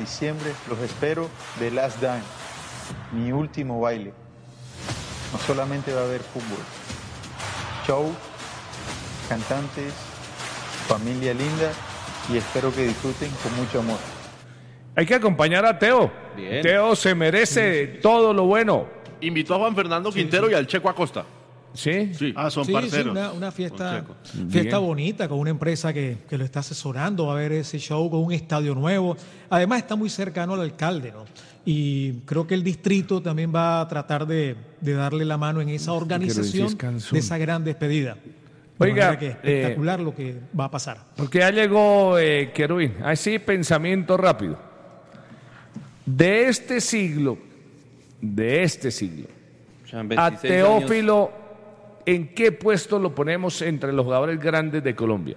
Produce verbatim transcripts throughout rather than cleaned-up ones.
diciembre los espero The Last Dance, mi último baile. No solamente va a haber fútbol, show, cantantes, familia linda y espero que disfruten con mucho amor. Hay que acompañar a Teo. Bien. Teo se merece sí, sí. todo lo bueno. Invitó a Juan Fernando Quintero sí, sí. y al Checo Acosta. Sí, sí. Ah, son sí, parceros. Sí, una, una fiesta, fiesta bonita con una empresa que, que lo está asesorando. Va a haber ese show con un estadio nuevo. Además está muy cercano al alcalde, ¿no? Y creo que el distrito también va a tratar de, de darle la mano en esa organización de esa gran despedida. De Oiga, que espectacular eh, lo que va a pasar. Porque ya llegó eh, Querubín. Así, pensamiento rápido. De este siglo, de este siglo, a Teófilo, años. ¿En qué puesto lo ponemos entre los jugadores grandes de Colombia?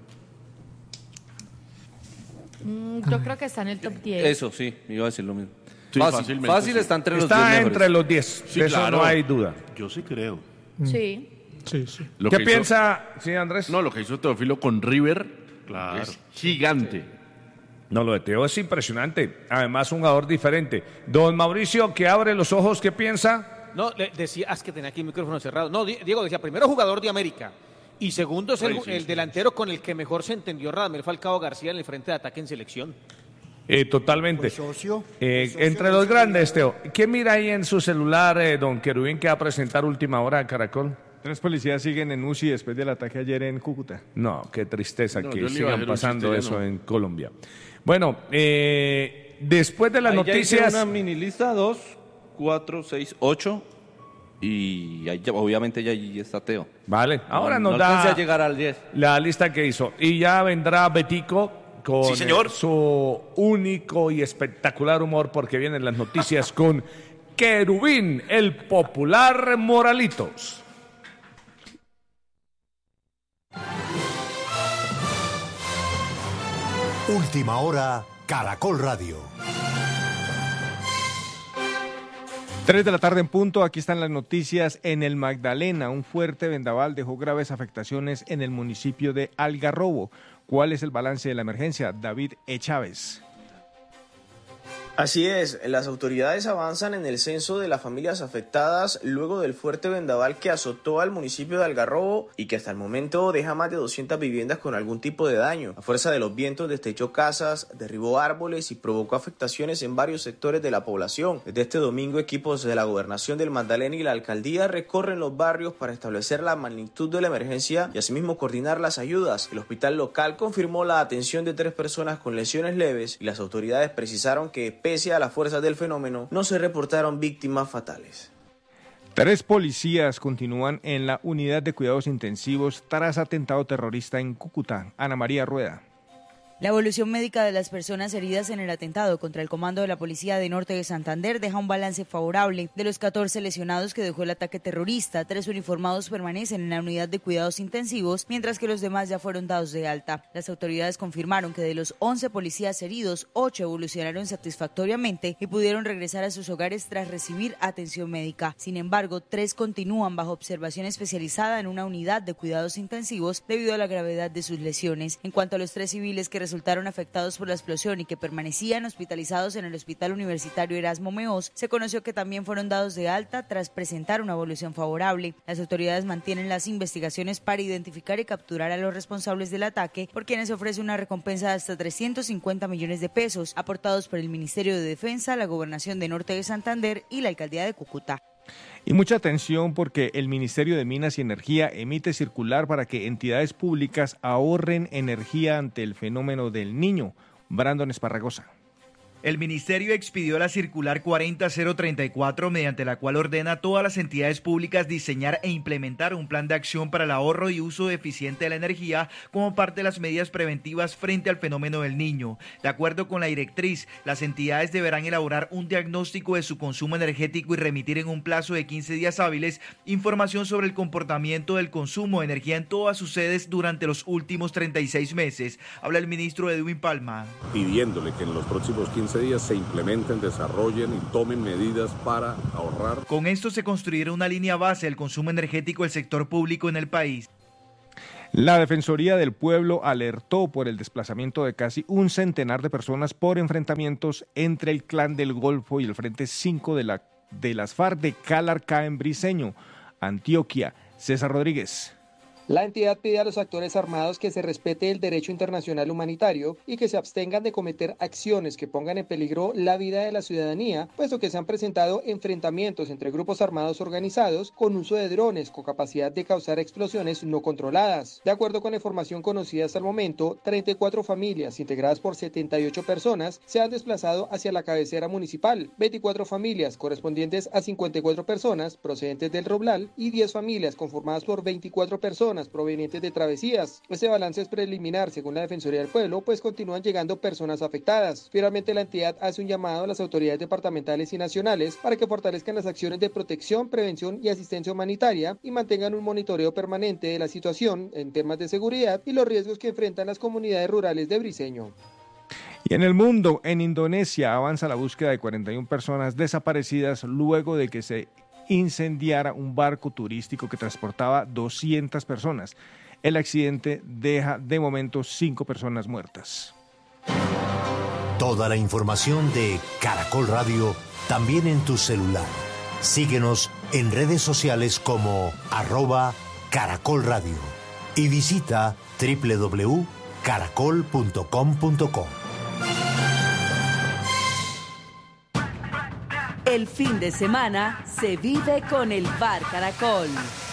Mm, yo creo que está en el top diez. Eso, sí, iba a decir lo mismo. Sí, fácil, fácil sí. está entre los está diez Está entre mejores. los diez, sí, de eso claro. no hay duda. Yo sí creo. Sí. Sí, sí. Lo ¿Qué piensa, hizo, sí, Andrés? No, lo que hizo Teófilo con River claro. es gigante. Sí. No, lo de Teo es impresionante. Además, un jugador diferente. Don Mauricio, que abre los ojos, ¿qué piensa? No, le decía, es que tenía aquí el micrófono cerrado. No, Diego decía, primero jugador de América. Y segundo es el, sí, sí, el sí, delantero sí. con el que mejor se entendió Radamel Falcao García en el frente de ataque en selección. Eh, totalmente. Pues socio, eh, pues socio entre los grandes, Teo. ¿Qué mira ahí en su celular, eh, don Querubín, que va a presentar última hora a Caracol? Tres policías siguen en U C I después del ataque ayer en Cúcuta. No, qué tristeza no, que sigan pasando chiste, eso no. en Colombia. Bueno, eh, después de las ahí noticias... Ya una mini lista, dos, cuatro, seis, ocho... Y ahí ya, obviamente ya allí está Teo. Vale, ahora no, nos no da a llegar al diez. La lista que hizo. Y ya vendrá Betico con sí, señor. su único y espectacular humor, porque vienen las noticias con Querubín, el popular Moralitos. Última hora, Caracol Radio. Tres de la tarde en punto, aquí están las noticias. En el Magdalena, un fuerte vendaval dejó graves afectaciones en el municipio de Algarrobo. ¿Cuál es el balance de la emergencia? David E. Chávez. Así es, las autoridades avanzan en el censo de las familias afectadas luego del fuerte vendaval que azotó al municipio de Algarrobo y que hasta el momento deja más de doscientas viviendas con algún tipo de daño. A fuerza de los vientos destechó casas, derribó árboles y provocó afectaciones en varios sectores de la población. Desde este domingo, equipos de la Gobernación del Magdalena y la Alcaldía recorren los barrios para establecer la magnitud de la emergencia y asimismo coordinar las ayudas. El hospital local confirmó la atención de tres personas con lesiones leves y las autoridades precisaron que pese a las fuerzas del fenómeno, no se reportaron víctimas fatales. Tres policías continúan en la unidad de cuidados intensivos tras atentado terrorista en Cúcuta. Ana María Rueda. La evolución médica de las personas heridas en el atentado contra el comando de la Policía de Norte de Santander deja un balance favorable. De los catorce lesionados que dejó el ataque terrorista, tres uniformados permanecen en la unidad de cuidados intensivos, mientras que los demás ya fueron dados de alta. Las autoridades confirmaron que de los once policías heridos, ocho evolucionaron satisfactoriamente y pudieron regresar a sus hogares tras recibir atención médica. Sin embargo, tres continúan bajo observación especializada en una unidad de cuidados intensivos debido a la gravedad de sus lesiones. En cuanto a los tres civiles que resultaron afectados por la explosión y que permanecían hospitalizados en el Hospital Universitario Erasmo Meós, se conoció que también fueron dados de alta tras presentar una evolución favorable. Las autoridades mantienen las investigaciones para identificar y capturar a los responsables del ataque, por quienes se ofrece una recompensa de hasta trescientos cincuenta millones de pesos, aportados por el Ministerio de Defensa, la Gobernación de Norte de Santander y la Alcaldía de Cúcuta. Y mucha atención porque el Ministerio de Minas y Energía emite circular para que entidades públicas ahorren energía ante el fenómeno del Niño. Brandon Esparragosa. El Ministerio expidió la circular cuarenta mil treinta y cuatro, mediante la cual ordena a todas las entidades públicas diseñar e implementar un plan de acción para el ahorro y uso eficiente de la energía como parte de las medidas preventivas frente al fenómeno del Niño. De acuerdo con la directriz, las entidades deberán elaborar un diagnóstico de su consumo energético y remitir en un plazo de quince días hábiles información sobre el comportamiento del consumo de energía en todas sus sedes durante los últimos treinta y seis meses. Habla el ministro Edwin Palma. Pidiéndole que en los próximos quince días se implementen, desarrollen y tomen medidas para ahorrar. Con esto se construirá una línea base del consumo energético del sector público en el país. La Defensoría del Pueblo alertó por el desplazamiento de casi un centenar de personas por enfrentamientos entre el Clan del Golfo y el Frente cinco de, la, de las FARC de Calarcá en Briceño, Antioquia. César Rodríguez. La entidad pide a los actores armados que se respete el derecho internacional humanitario y que se abstengan de cometer acciones que pongan en peligro la vida de la ciudadanía, puesto que se han presentado enfrentamientos entre grupos armados organizados con uso de drones con capacidad de causar explosiones no controladas. De acuerdo con la información conocida hasta el momento, treinta y cuatro familias integradas por setenta y ocho personas se han desplazado hacia la cabecera municipal, veinticuatro familias correspondientes a cincuenta y cuatro personas procedentes del Roblal y diez familias conformadas por veinticuatro personas provenientes de travesías. Este balance es preliminar según la Defensoría del Pueblo, pues continúan llegando personas afectadas. Finalmente, la entidad hace un llamado a las autoridades departamentales y nacionales para que fortalezcan las acciones de protección, prevención y asistencia humanitaria y mantengan un monitoreo permanente de la situación en temas de seguridad y los riesgos que enfrentan las comunidades rurales de Briceño. Y en el mundo, en Indonesia, avanza la búsqueda de cuarenta y una personas desaparecidas luego de que se incendiara un barco turístico que transportaba doscientas personas. El accidente deja de momento cinco personas muertas. Toda la información de Caracol Radio también en tu celular. Síguenos en redes sociales como arroba Caracol Radio y visita doble u doble u doble u punto caracol punto com punto co. El fin de semana se vive con el Bar Caracol.